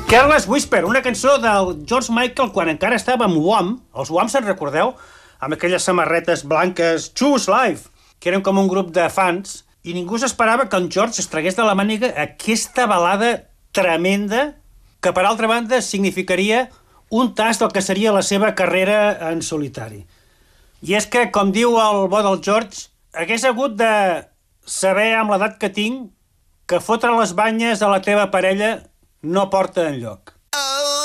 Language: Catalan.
Careless Whisper, una cançó del George Michael quan encara estava amb Wham. Els Wham, se'n recordeu? Amb aquelles samarretes blanques Choose Life, que eren com un grup de fans, i ningú s'esperava que en George es tragués de la màniga aquesta balada tremenda que, per altra banda, significaria un tast del que seria la seva carrera en solitari. I és que, com diu el bo del George, hagués hagut de saber, amb l'edat que tinc, que fotre les banyes a la teva parella no porta enlloc.